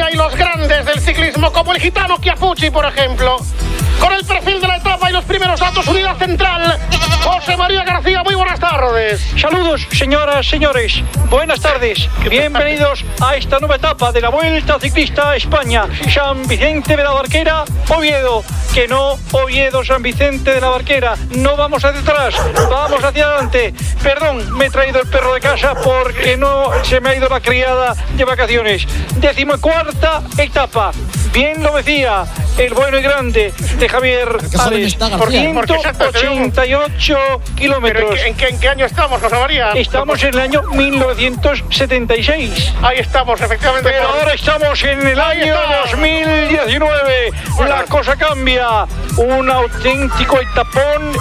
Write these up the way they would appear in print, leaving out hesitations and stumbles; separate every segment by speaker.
Speaker 1: hay los grandes del ciclismo, como el gitano Chiapucci, por ejemplo. Con el perfil de la etapa y los primeros datos, unidad central, José María García, muy buenas tardes.
Speaker 2: Saludos, señoras, señores. Buenas tardes. Bienvenidos a esta nueva etapa de la Vuelta Ciclista a España. San Vicente de la Barquera, Oviedo. Que no, Oviedo, San Vicente de la Barquera. No vamos hacia atrás, vamos hacia adelante. Perdón, me he traído el perro de casa porque no se me ha ido la criada de vacaciones. 14ª etapa. Bien lo decía el bueno y grande de Javier Ales, por 188 kilómetros.
Speaker 1: ¿En qué año estamos, José María?
Speaker 2: Estamos en el año 1976.
Speaker 1: Ahí estamos, efectivamente.
Speaker 2: Pero ahora estamos en el año 2019. Bueno, la cosa cambia. Un auténtico etapón,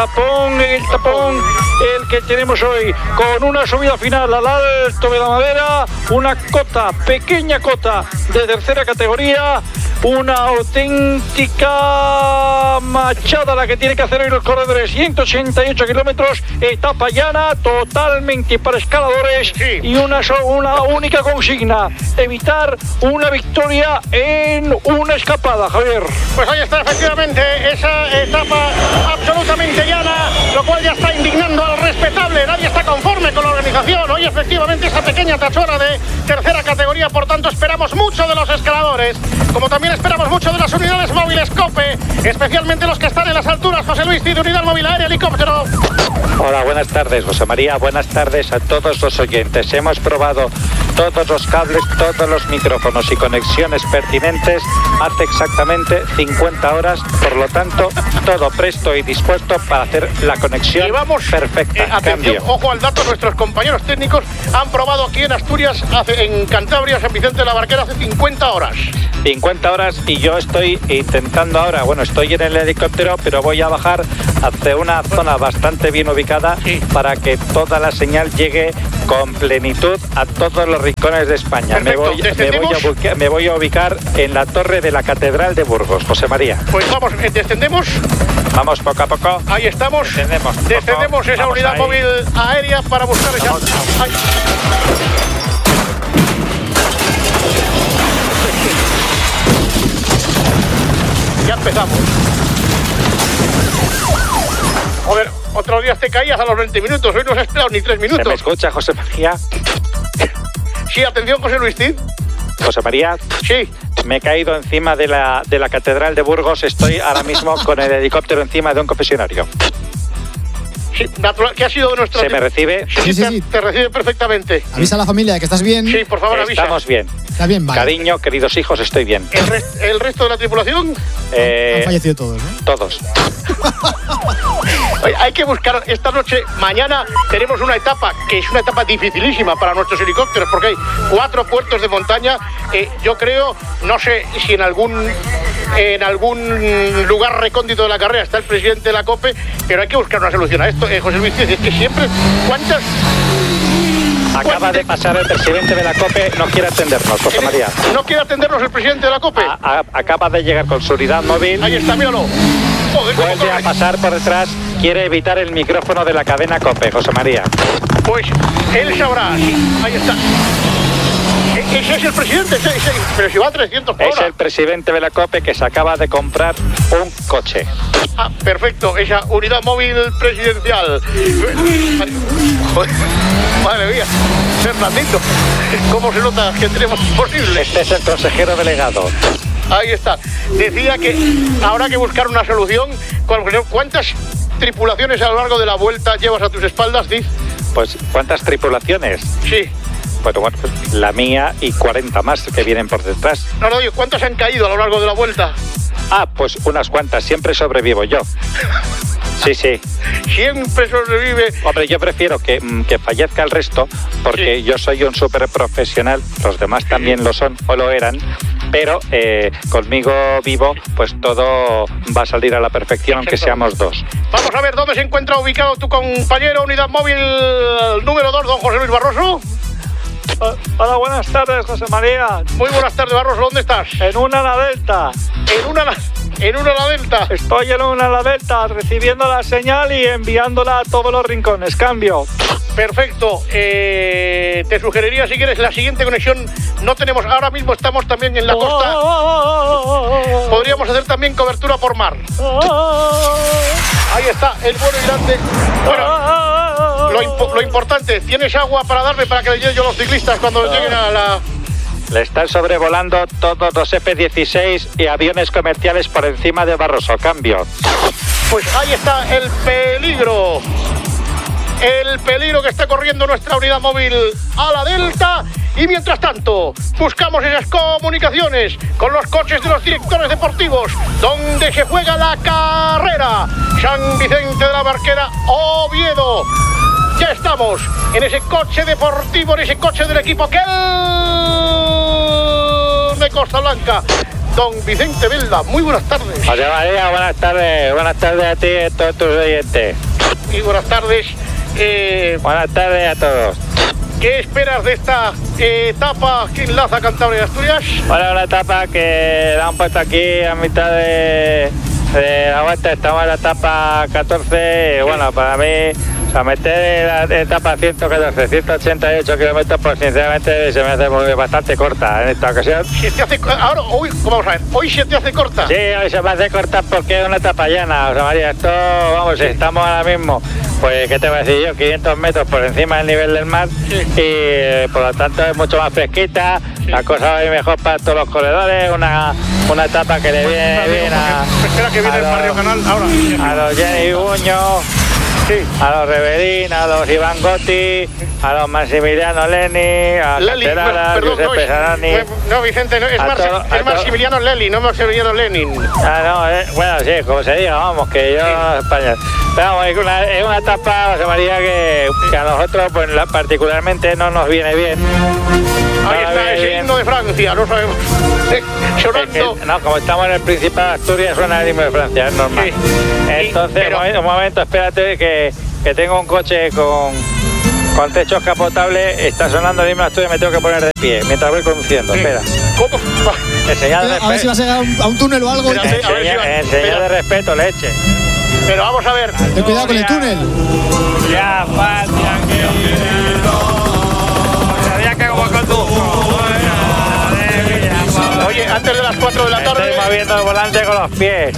Speaker 2: el que tenemos hoy, con una subida final al Alto de la Madera, una cota, pequeña cota de tercera categoría. Una auténtica machada la que tiene que hacer hoy los corredores. 188 kilómetros, etapa llana, totalmente para escaladores, sí. Y una única consigna: evitar una victoria en una escapada, Javier.
Speaker 1: Pues ahí está, efectivamente, esa etapa absolutamente llana, lo cual ya está indignando al respetable. Nadie está conforme con la organización. Hoy, efectivamente, esa pequeña tachona de tercera categoría, por tanto, esperamos mucho de los escaladores, como también esperamos mucho de las unidades móviles COPE, especialmente los que están en las alturas. José Luis Cid, unidad móvil aérea, helicóptero.
Speaker 3: Hola, buenas tardes, José María. Buenas tardes a todos los oyentes. Hemos probado todos los cables, todos los micrófonos y conexiones pertinentes hace exactamente 50 horas. Por lo tanto, todo presto y dispuesto para hacer la conexión perfecta.
Speaker 1: Atención, ojo al dato, nuestros compañeros técnicos han probado aquí en Asturias, en Cantabria, San Vicente de la Barquera, hace 50 horas.
Speaker 3: 50 horas y yo estoy intentando ahora, estoy en el helicóptero, pero voy a bajar hacia una zona bastante bien ubicada, sí, para que toda la señal llegue con plenitud a todos los rincones de España. Me voy a ubicar en la torre de la Catedral de Burgos, José María.
Speaker 1: Pues vamos, descendemos.
Speaker 3: Vamos poco a poco.
Speaker 1: Ahí estamos. Descendemos esa unidad móvil aérea para buscar esa... Ya empezamos. Joder, otros días te caías a los 20 minutos, hoy no has esperado ni 3 minutos.
Speaker 3: ¿Se me escucha, José María?
Speaker 1: Sí, atención, José Luis Cid.
Speaker 3: José María.
Speaker 1: Sí.
Speaker 3: Me he caído encima de la Catedral de Burgos. Estoy ahora mismo con el helicóptero encima de un confesionario.
Speaker 1: Sí, natural, ¿qué ha sido de nuestro...
Speaker 3: ¿Se me recibe?
Speaker 4: Sí.
Speaker 1: Te recibe perfectamente.
Speaker 4: Avisa a la familia de que estás bien.
Speaker 1: Sí, por favor, avisa.
Speaker 3: Estamos bien.
Speaker 4: Está bien, vale.
Speaker 3: Cariño, queridos hijos, estoy bien.
Speaker 1: ¿El resto de la tripulación?
Speaker 4: Han fallecido todos, ¿no?
Speaker 3: Todos.
Speaker 1: Oye, hay que buscar esta noche. Mañana tenemos una etapa que es una etapa dificilísima para nuestros helicópteros, porque hay 4 puertos de montaña. Yo creo, no sé si en algún lugar recóndito de la carrera está el presidente de la COPE, pero hay que buscar una solución a esto. José Luis, es que siempre... ¿Cuántas...?
Speaker 3: Acaba de pasar el presidente de la COPE, no quiere atendernos, José María.
Speaker 1: ¿No quiere atendernos el presidente de la COPE?
Speaker 3: Acaba de llegar con su unidad móvil.
Speaker 1: Ahí está, míralo. Joder,
Speaker 3: vuelve a pasar por detrás, quiere evitar el micrófono de la cadena COPE, José María.
Speaker 1: Pues él sabrá, sí, ahí está. Ese es el presidente, pero si va a 300 por hora.
Speaker 3: Es el presidente de la COPE que se acaba de comprar un coche.
Speaker 1: Ah, perfecto, esa unidad móvil presidencial. Joder, madre mía, Fernandito, ¿cómo se nota que tenemos posible?
Speaker 3: Este es el consejero delegado.
Speaker 1: Ahí está. Decía que habrá que buscar una solución. ¿Cuántas tripulaciones a lo largo de la vuelta llevas a tus espaldas, Diz?
Speaker 3: Pues, ¿cuántas tripulaciones?
Speaker 1: Sí.
Speaker 3: Bueno, pues la mía y 40 más que vienen por detrás.
Speaker 1: No, digo, ¿cuántas han caído a lo largo de la vuelta?
Speaker 3: Pues unas cuantas, siempre sobrevivo yo. Sí.
Speaker 1: Siempre sobrevive.
Speaker 3: Hombre, yo prefiero que fallezca el resto, porque sí, yo soy un súper profesional, los demás también lo son, o lo eran, pero conmigo vivo, pues todo va a salir a la perfección, aunque seamos 2.
Speaker 1: Vamos a ver dónde se encuentra ubicado tu compañero, unidad móvil número 2, don José Luis Barroso.
Speaker 2: Hola, buenas tardes, José María.
Speaker 1: Muy buenas tardes, Barroso, ¿dónde estás?
Speaker 2: En una ala delta.
Speaker 1: En una ala delta.
Speaker 2: Estoy en una ala delta, recibiendo la señal y enviándola a todos los rincones. Cambio.
Speaker 1: Perfecto. Te sugeriría, si quieres, la siguiente conexión. No tenemos, ahora mismo estamos también en la costa. Podríamos hacer también cobertura por mar. Ahí está, el bueno y grande. Bueno, lo importante, ¿tienes agua para darme para que le lleven yo a los ciclistas cuando lleguen a la...?
Speaker 3: Le están sobrevolando todos los F-16 y aviones comerciales por encima de Barroso. Cambio.
Speaker 1: Pues ahí está el peligro. El peligro que está corriendo nuestra unidad móvil a la Delta. Y mientras tanto, buscamos esas comunicaciones con los coches de los directores deportivos, donde se juega la carrera. San Vicente de la Barquera, Oviedo. Ya estamos en ese coche deportivo, en ese coche del equipo que de Costa Blanca. Don Vicente Velda, muy buenas tardes.
Speaker 3: José María, buenas tardes. Buenas tardes a ti y a todos tus oyentes.
Speaker 1: Y buenas tardes.
Speaker 3: Buenas tardes a todos.
Speaker 1: ¿Qué esperas de esta etapa que enlaza Cantabria y Asturias?
Speaker 3: Bueno, una etapa que la han puesto aquí a mitad de la vuelta. Estamos en la etapa 14. Y bueno, para mí, o sea, meter la etapa 114, 188 kilómetros, pues sinceramente se me hace bastante corta en esta ocasión.
Speaker 1: ¿Se te hace, ahora, hoy, vamos a ver, hoy se te hace corta?
Speaker 3: Sí, hoy se me hace corta porque es una etapa llana. O sea, María, esto, vamos, estamos ahora mismo, pues, ¿qué te voy a decir yo? 500 metros por encima del nivel del mar. Sí. Y por lo tanto es mucho más fresquita. Sí. La cosa va a ir mejor para todos los corredores. Una etapa que le viene bien a...
Speaker 1: Espera que viene el Barrio Canal ahora.
Speaker 3: A los Jenny Buño. Sí. A los Reverín, a los Iván Gotti, a los Maximiliano Leni, a Caterara, a Josep Pesarani.
Speaker 1: No, Vicente, no, es Maximiliano Leli, no Maximiliano Lenin.
Speaker 3: Bueno, sí, como se diga, vamos, que yo no español. Pero vamos, es una etapa, José María, que a nosotros pues, particularmente no nos viene bien.
Speaker 1: Ahí está ese himno de Francia, no sabemos. Sonando.
Speaker 3: No, como estamos en el Principado de Asturias, suena el himno de Francia, es normal. Sí. Entonces, un momento, espérate que tengo un coche con techo escapotable, está sonando el himno de Asturias, me tengo que poner de pie mientras voy conduciendo. Sí. Espera.
Speaker 1: ¿Cómo?
Speaker 4: A ver si vas a llegar a un túnel o algo.
Speaker 3: Enseñar de respeto, leche.
Speaker 1: Pero vamos a ver.
Speaker 4: Ten cuidado con el túnel.
Speaker 3: Ya, Patria, que sabía que como conduzco.
Speaker 1: Oye, antes de las 4 de la tarde...
Speaker 3: Estoy moviendo el volante con los pies.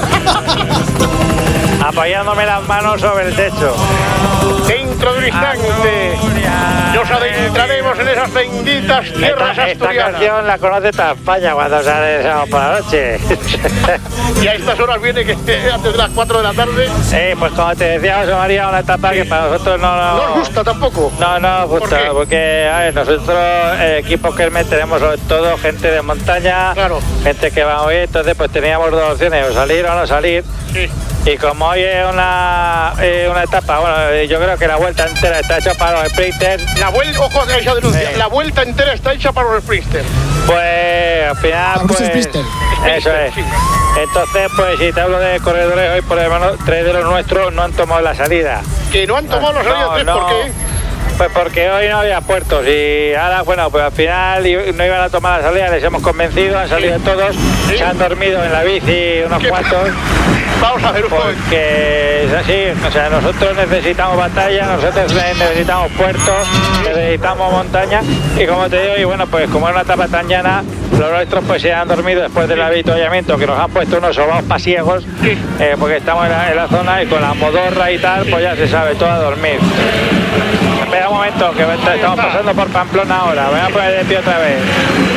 Speaker 3: Apoyándome las manos sobre el techo.
Speaker 1: Dentro de un instante nos adentraremos en esas benditas tierras asturianas.
Speaker 3: Esta canción la conoce toda España cuando sale sábado por la noche.
Speaker 1: Y a estas horas viene que antes de las 4 de la tarde.
Speaker 3: Sí, pues como te decía José María, una etapa que para nosotros no
Speaker 1: nos gusta tampoco.
Speaker 3: No nos gusta, porque a ver, nosotros equipos que tenemos sobre todo gente de montaña,
Speaker 1: claro,
Speaker 3: gente que va muy bien, entonces pues teníamos dos opciones, o salir o no salir.
Speaker 1: Sí.
Speaker 3: Y como hoy es una etapa, bueno, yo creo que la vuelta entera está hecha para los sprinters.
Speaker 1: Ojo a esa denuncia, la vuelta entera está hecha para los sprinters.
Speaker 3: Pues al final, pues, eso es. Sí. Entonces, pues si te hablo de corredores, hoy por lo menos 3 de los nuestros no han tomado la salida.
Speaker 1: ¿Que no han tomado la salida? ¿Por qué?
Speaker 3: Pues porque hoy no había puertos y ahora, bueno, pues al final no iban a tomar la salida, les hemos convencido, han salido todos, se han dormido en la bici unos cuantos.
Speaker 1: Vamos a ver un poco.
Speaker 3: Porque es así, o sea, nosotros necesitamos batalla, nosotros necesitamos puertos, necesitamos montaña y como te digo, y bueno, pues como es una etapa tan llana, los nuestros pues se han dormido después del avituallamiento, que nos han puesto unos sobaos pasiegos, porque estamos en la zona y con la modorra y tal, pues ya se sabe, todo a dormir. Espera un momento, que estamos pasando por Pamplona ahora, voy a poner de pie otra vez.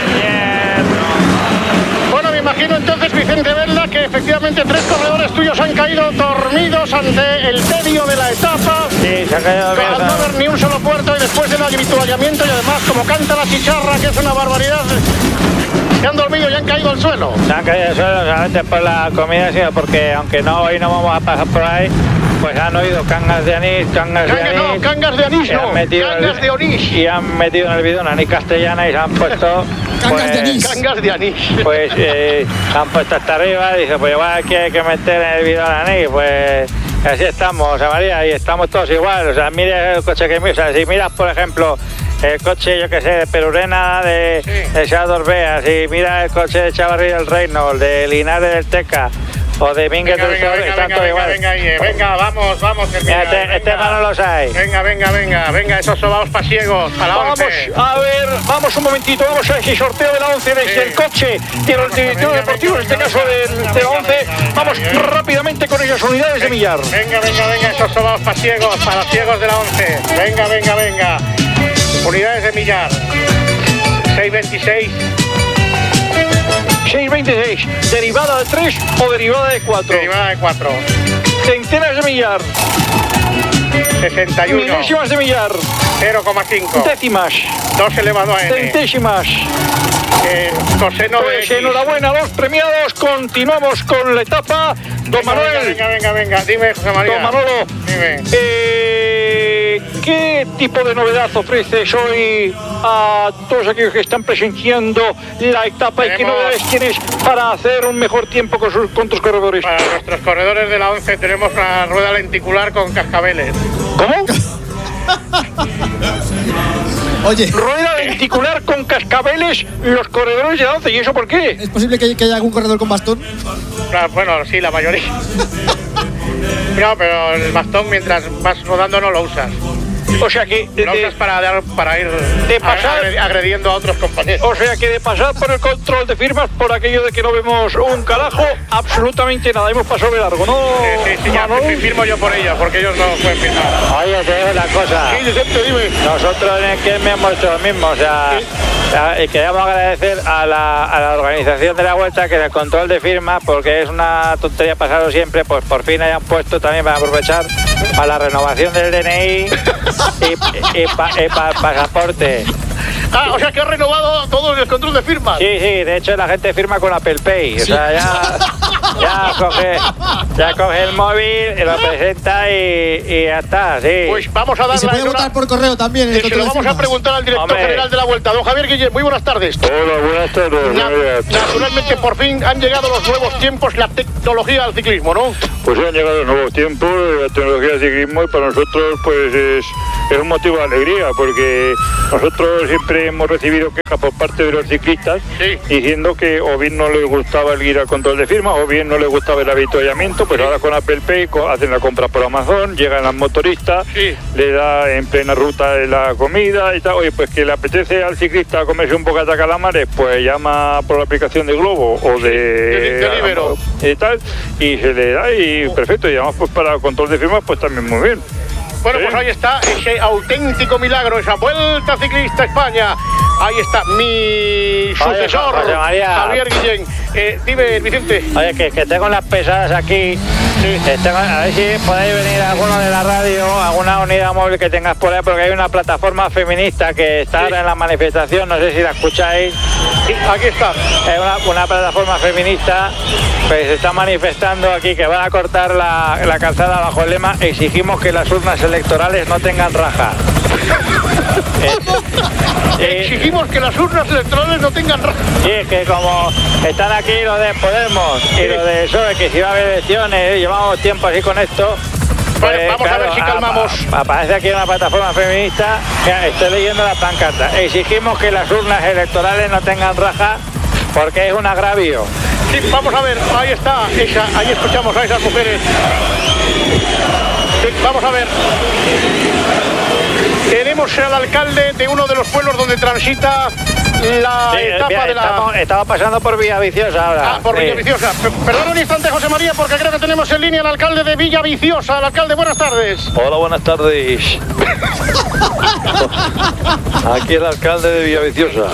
Speaker 1: Bueno, me imagino entonces, Vicente Velda, que efectivamente 3 corredores tuyos han caído dormidos ante el medio de la etapa.
Speaker 3: Sí, se han caído dormidos.
Speaker 1: Al no haber ni un solo puerto y después del avituallamiento y además como canta la chicharra, que es una barbaridad, se han dormido y han caído al suelo.
Speaker 3: Se han caído al suelo, solamente por la comida, sino porque aunque no hoy no vamos a pasar por ahí, pues han oído cangas de anís, cangas de onís,
Speaker 1: y
Speaker 3: han metido en el bidón anís castellana y se han puesto
Speaker 1: cangas de anís.
Speaker 3: Pues han puesto hasta arriba y dice, pues igual aquí hay que meter en el bidón anís, pues así estamos, o sea, María, y estamos todos igual, o sea, mira el coche que mira, o sea, si miras por ejemplo el coche, yo que sé, de Perurena, de Shadow Bea, si mira el coche de Chavarri del Reino, el de Linares del Teca, o de Mínguez del Sol, están todos igual.
Speaker 1: Venga, vamos.
Speaker 3: Este no lo sabe.
Speaker 1: Venga, esos sobaos pasiegos, a la 11.
Speaker 2: Vamos, a ver, vamos un momentito, vamos a ese sorteo de la 11 desde el coche de los directores deportivos, en este caso de la 11. Vamos rápidamente con esas unidades de millar.
Speaker 1: Venga, esos sobaos pasiegos, para los ciegos de la 11. Venga. Unidades de millar. 626.
Speaker 2: 626, derivada de 3 o derivada de 4.
Speaker 1: Derivada de 4.
Speaker 2: Centenas de millar.
Speaker 1: 61.
Speaker 2: Milésimas de millar.
Speaker 1: 0,5.
Speaker 2: Décimas.
Speaker 1: 2 elevado a n.
Speaker 2: Centésimas.
Speaker 1: Coseno de
Speaker 2: X. Enhorabuena a los premiados. Continuamos con la etapa. Don Manuel.
Speaker 1: Venga. Dime, José María.
Speaker 2: Don Manolo.
Speaker 1: Dime.
Speaker 2: ¿Qué tipo de novedad ofreces hoy a todos aquellos que están presenciando la etapa y qué novedades tienes para hacer un mejor tiempo con tus corredores?
Speaker 1: Para nuestros corredores de la 11 tenemos una rueda lenticular con cascabeles.
Speaker 2: ¿Cómo?
Speaker 4: Oye.
Speaker 2: Rueda lenticular con cascabeles los corredores de la 11. ¿Y eso por qué?
Speaker 4: ¿Es posible que haya algún corredor con bastón?
Speaker 1: Bueno, sí, la mayoría. No, pero el bastón mientras vas rodando no lo usas.
Speaker 2: O sea que
Speaker 1: lo usas para ir agrediendo a otros compañeros.
Speaker 2: O sea que de pasar por el control de firmas, por aquello de que no vemos un carajo, absolutamente nada. Hemos pasado de largo, ¿no?
Speaker 1: Sí, ya firmo yo por ellos, porque ellos no pueden firmar.
Speaker 3: Oye, te digo una cosa.
Speaker 1: Sí, dime.
Speaker 3: Nosotros en el que me hemos hecho lo mismo, o sea, y queremos agradecer a la organización de la Vuelta que en el control de firmas, porque es una tontería pasado siempre, pues por fin hayan puesto también para aprovechar para la renovación del DNI y para pasaporte.
Speaker 1: O sea que ha renovado todo el control de firmas.
Speaker 3: Sí, de hecho la gente firma con Apple Pay. O sea, ya coge el móvil, lo presenta y ya está, sí.
Speaker 1: Pues vamos a dar.
Speaker 4: Y se puede votar por correo también.
Speaker 1: Se lo vamos a preguntar al director general de la Vuelta, don Javier Guillén. Muy buenas tardes.
Speaker 5: Hola, buenas tardes.
Speaker 1: Naturalmente, por fin han llegado los nuevos tiempos, la tecnología al ciclismo, ¿no?
Speaker 5: Pues han llegado los nuevos tiempos, la tecnología del ciclismo, y para nosotros pues es un motivo de alegría, porque nosotros siempre hemos recibido quejas por parte de los ciclistas diciendo que o bien no les gustaba el ir al control de firma o bien no les gustaba el avituallamiento. Pues ahora con Apple Pay hacen la compra por Amazon, llegan las motoristas, le da en plena ruta la comida y tal. Oye, pues que le apetece al ciclista comerse un bocata de calamares, pues llama por la aplicación de Globo o de
Speaker 1: Libero
Speaker 5: y tal, y se le da y perfecto. Y además pues para el control de firmas pues también muy bien.
Speaker 1: Bueno, pues ahí está ese auténtico milagro, esa Vuelta Ciclista España. Ahí está mi sucesor,
Speaker 3: José María.
Speaker 1: Javier Guillén. Dime, Vicente.
Speaker 3: Oye, que tengo las pesadas aquí. A ver si podéis venir alguno de la radio, alguna unidad móvil que tengas por ahí, porque hay una plataforma feminista que está ahora en la manifestación, no sé si la escucháis.
Speaker 1: Sí, aquí está.
Speaker 3: Es una plataforma feminista que se está manifestando aquí, que van a cortar la calzada bajo el lema "Exigimos que las urnas electorales no tengan raja".
Speaker 1: Exigimos que las urnas electorales no tengan raja.
Speaker 3: Sí, es que como están aquí los de Podemos y los de PSOE, que si va a haber elecciones, llevamos tiempo así con esto.
Speaker 1: Vale, vamos a ver si calmamos.
Speaker 3: Aparece aquí una plataforma feminista, estoy leyendo la pancarta. Exigimos que las urnas electorales no tengan raja porque es un agravio.
Speaker 1: Sí, vamos a ver, ahí está, ahí escuchamos a esas mujeres. Sí, vamos a ver. Tenemos al alcalde de uno de los pueblos donde transita la etapa de la...
Speaker 3: Estamos pasando por Villaviciosa ahora.
Speaker 1: Por Villaviciosa. Perdón un instante, José María, porque creo que tenemos en línea al alcalde de Villaviciosa. El alcalde, buenas tardes.
Speaker 6: Hola, buenas tardes. Aquí el alcalde de Villaviciosa.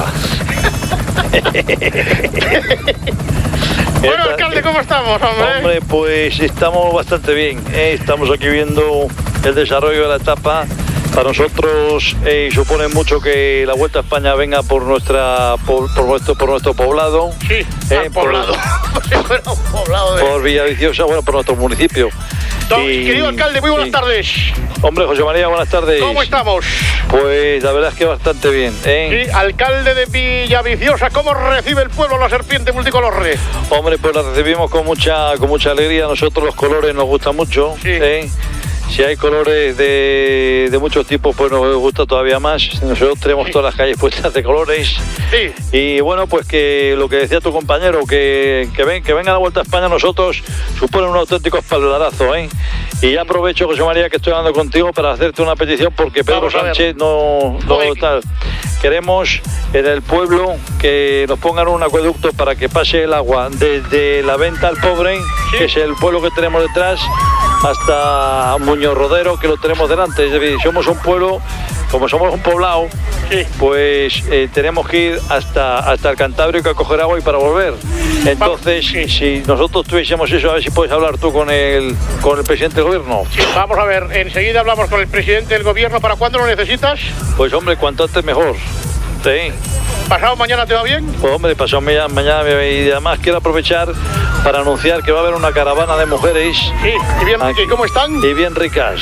Speaker 1: Bueno, alcalde, ¿cómo estamos, hombre?
Speaker 6: Hombre, pues estamos bastante bien. Estamos aquí viendo el desarrollo de la etapa. Para nosotros supone mucho que la Vuelta a España venga por nuestro poblado.
Speaker 1: Sí, poblado.
Speaker 6: Por Villaviciosa, bueno, por nuestro municipio.
Speaker 1: Querido alcalde, muy buenas tardes.
Speaker 6: Hombre, José María, buenas tardes.
Speaker 1: ¿Cómo estamos?
Speaker 6: Pues la verdad es que bastante bien.
Speaker 1: Sí, alcalde de Villaviciosa, ¿cómo recibe el pueblo la serpiente multicolor?
Speaker 6: Hombre, pues la recibimos con mucha alegría. A nosotros los colores nos gustan mucho.
Speaker 1: Sí.
Speaker 6: Si hay colores de muchos tipos, pues nos gusta todavía más. Nosotros tenemos todas las calles puestas de colores.
Speaker 1: Sí.
Speaker 6: Y bueno, pues que lo que decía tu compañero, que venga la Vuelta a España, nosotros supone un auténtico espaldarazo, ¿eh? Y ya aprovecho, José María, que estoy hablando contigo para hacerte una petición, porque Pedro Sánchez no tal. Queremos en el pueblo que nos pongan un acueducto para que pase el agua desde la Venta al Pobre, que es el pueblo que tenemos detrás, hasta Muñoz Rodero, que lo tenemos delante. Es decir, somos un pueblo, como somos un poblado, pues tenemos que ir hasta el Cantábrico a coger agua y para volver. Entonces, si nosotros tuviésemos eso, a ver si puedes hablar tú con el presidente del gobierno.
Speaker 1: Sí, vamos a ver, enseguida hablamos con el presidente del gobierno. ¿Para cuándo lo necesitas?
Speaker 6: Pues hombre, cuanto antes mejor. Sí.
Speaker 1: ¿Pasado mañana te va bien?
Speaker 6: Pues hombre, pasado mañana, y además quiero aprovechar para anunciar que va a haber una caravana de mujeres.
Speaker 1: Sí, ¿y cómo están?
Speaker 6: Y bien ricas,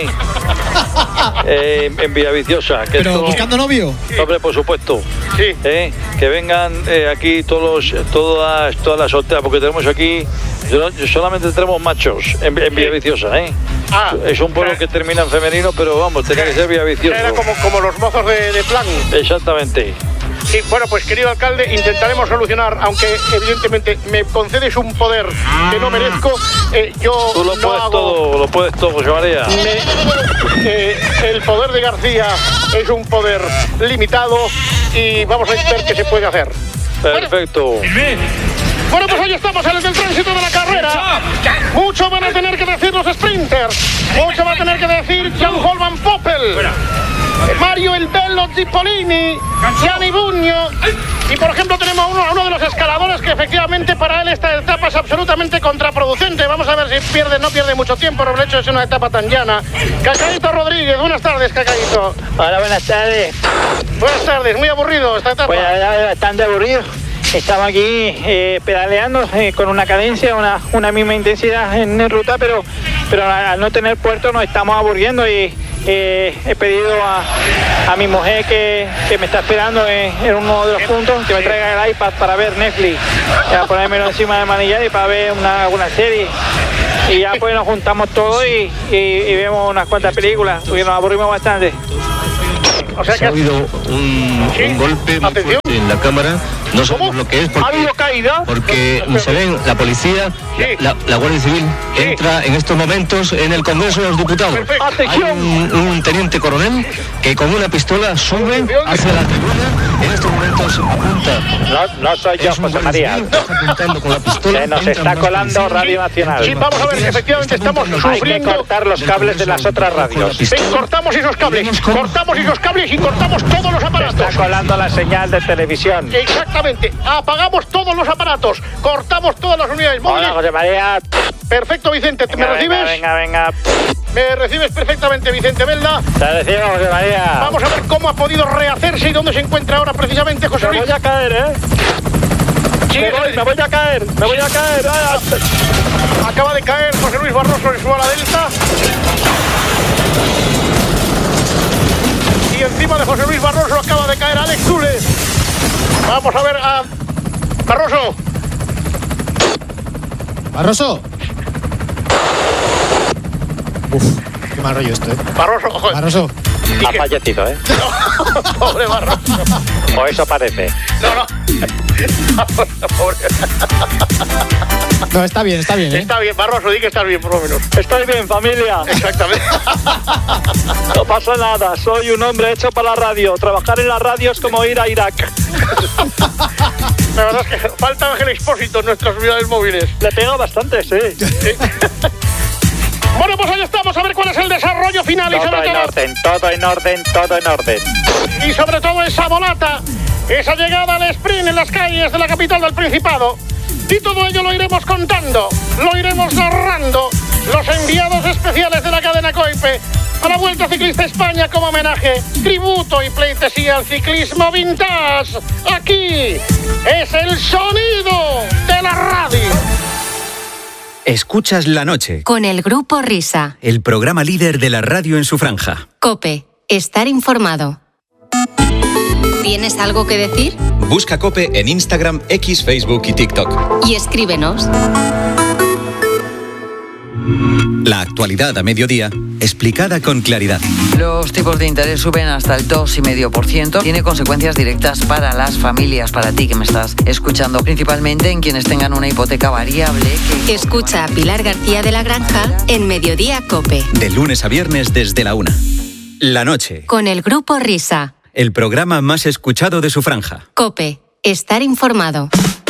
Speaker 6: en Villaviciosa.
Speaker 4: ¿Pero buscando novio?
Speaker 6: Hombre, por supuesto.
Speaker 1: Sí.
Speaker 6: Que vengan aquí todas las solteras, porque tenemos aquí, solamente tenemos machos en Villaviciosa, es un pueblo que termina en femenino, pero vamos, tenía que ser Villaviciosa.
Speaker 1: Era como los mozos de plan.
Speaker 6: Exactamente.
Speaker 1: Sí, bueno, pues querido alcalde, intentaremos solucionar, aunque evidentemente me concedes un poder que no merezco. Yo
Speaker 6: tú lo
Speaker 1: no
Speaker 6: puedes
Speaker 1: hago...
Speaker 6: todo, lo puedes todo, José María.
Speaker 1: El poder de García es un poder limitado y vamos a ver qué se puede hacer.
Speaker 6: Perfecto.
Speaker 1: Bueno, pues hoy estamos en el del tránsito de la carrera. Mucho van a tener que decir los sprinters. Mucho va a tener que decir Jan Holman Poppel, Mario El Bello Zipolini, Gianni Bugno. Y por ejemplo tenemos a uno de los escaladores que efectivamente para él esta etapa es absolutamente contraproducente. Vamos a ver si no pierde mucho tiempo por el hecho de ser una etapa tan llana. Cacaíto Rodríguez, buenas tardes, Cacaíto.
Speaker 7: Hola, buenas tardes.
Speaker 1: Buenas tardes, muy aburrido esta etapa.
Speaker 7: Pues bastante aburrido. Estamos aquí pedaleando con una cadencia, una misma intensidad en ruta, pero al no tener puerto nos estamos aburriendo y he pedido a mi mujer que me está esperando en uno de los puntos que me traiga el iPad para ver Netflix, para ponérmelo encima del manillar y para ver alguna serie. Y ya pues nos juntamos todos y vemos unas cuantas películas, porque nos aburrimos bastante.
Speaker 1: O sea que
Speaker 8: ha habido un golpe muy fuerte en la cámara. No sabemos lo que es porque,
Speaker 1: ¿ha habido caída?
Speaker 8: Porque se ven la policía, la Guardia Civil entra en estos momentos en el Congreso de los Diputados. Hay un teniente coronel que con una pistola sube hacia la tribuna. En estos momentos apunta.
Speaker 3: No soy yo, José María.
Speaker 8: Apuntando con la pistola.
Speaker 3: Se nos está colando Radio Nacional.
Speaker 1: Sí, vamos a ver que efectivamente estamos sufriendo.
Speaker 3: Hay que cortar los cables de las otras radios.
Speaker 1: Sí, cortamos esos cables y cortamos todos los aparatos.
Speaker 3: Se está colando la señal de televisión.
Speaker 1: Exactamente, apagamos todos los aparatos, cortamos todas las unidades móviles.
Speaker 3: Hola, José María.
Speaker 1: Perfecto, Vicente, ¿me recibes?
Speaker 3: Venga.
Speaker 1: Me recibes perfectamente, Vicente Belda.
Speaker 3: Te recibo, José María.
Speaker 1: Vamos a ver cómo ha podido rehacerse y dónde se encuentra ahora precisamente José Luis.
Speaker 2: Me voy a caer, me voy a caer.
Speaker 1: Acaba de caer José Luis Barroso en su ala delta. Y encima de José Luis Barroso acaba de caer Alex Zule. Vamos a ver a Barroso.
Speaker 4: Barroso. Uf, qué mal rollo esto,
Speaker 1: Barroso, joder.
Speaker 4: Barroso.
Speaker 3: Ha fallecido,
Speaker 1: No, pobre Barroso.
Speaker 3: O eso parece.
Speaker 1: No. Pobre.
Speaker 4: No, está bien,
Speaker 1: Está bien, Barroso, di que estás bien por lo menos.
Speaker 2: Estoy bien, familia.
Speaker 1: Exactamente.
Speaker 2: No pasa nada, soy un hombre hecho para la radio. Trabajar en la radio es como ir a Irak.
Speaker 1: La verdad es que falta Ángel Expósito en nuestras unidades móviles.
Speaker 2: Le pega bastante, sí.
Speaker 1: Bueno, pues ahí estamos, a ver cuál es el desarrollo final.
Speaker 3: Todo en orden.
Speaker 1: Y sobre todo esa volata, esa llegada al sprint en las calles de la capital del Principado. Y todo ello lo iremos contando, lo iremos narrando. Los enviados especiales de la cadena COIPE a la Vuelta Ciclista España como homenaje, tributo y pleitesía al ciclismo vintage. Aquí es el sonido de la radio.
Speaker 9: Escuchas La Noche.
Speaker 10: Con el Grupo Risa.
Speaker 9: El programa líder de la radio en su franja.
Speaker 10: COPE. Estar informado. ¿Tienes algo que decir?
Speaker 9: Busca COPE en Instagram, X, Facebook y TikTok.
Speaker 10: Y escríbenos.
Speaker 9: La actualidad a mediodía, explicada con claridad.
Speaker 11: Los tipos de interés suben hasta el 2,5%. Tiene consecuencias directas para las familias, para ti que me estás escuchando, principalmente en quienes tengan una hipoteca variable.
Speaker 10: Escucha a Pilar García de la Granja en Mediodía COPE.
Speaker 9: De lunes a viernes desde la 1. La noche.
Speaker 10: Con el Grupo Risa.
Speaker 9: El programa más escuchado de su franja.
Speaker 10: COPE. Estar informado.